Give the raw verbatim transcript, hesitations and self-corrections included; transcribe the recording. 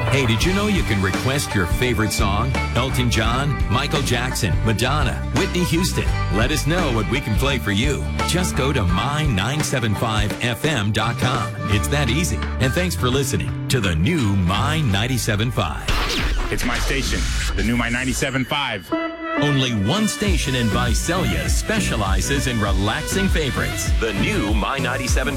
Hey, did you know you can request your favorite song? Elton John, Michael Jackson, Madonna, Whitney Houston. Let us know what we can play for you. Just go to my nine seven five F M dot com. It's that easy. And thanks for listening to the new My ninety-seven point five. It's my station, the new My ninety-seven point five. Only one station in Visalia specializes in relaxing favorites. The new My ninety-seven point five.